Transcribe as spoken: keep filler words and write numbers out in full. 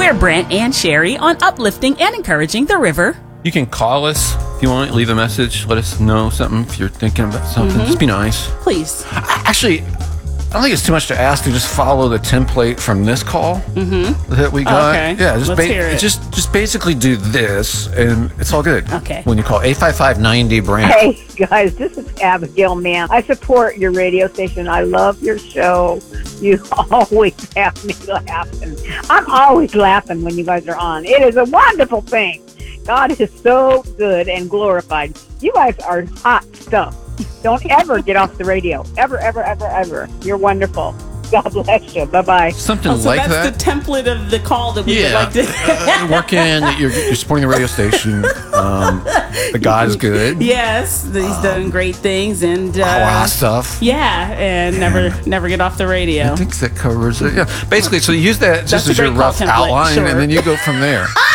We're Brent and Sherry on uplifting and encouraging the river. You can call us if you want. Leave a message. Let us know something if you're thinking about something. Mm-hmm. Just be nice. Please. Actually, I don't think it's too much to ask to just follow the template from this call mm-hmm. that we got. Okay. Yeah, just Let's ba- hear it. just just basically do this, and it's all good. Okay. When you call eight five five nine zero brand. Hey guys, this is Abigail, man. I support your radio station. I love your show. You always have me laughing. I'm always laughing when you guys are on. It is a wonderful thing. God is so good and glorified. You guys are hot stuff. Don't ever get off the radio. Ever, ever, ever, ever. You're wonderful. God bless you. Bye-bye. Something oh, so like that's that. That's the template of the call that we yeah. would like to... uh, working, you're, you're supporting the radio station. Um, the guy's good. Yes, he's um, done great things. and uh, A lot of stuff. Yeah, and yeah. never never get off the radio. I think that covers it. Yeah. Basically, so you use that just that's as your rough template, outline, sure. and then you go from there.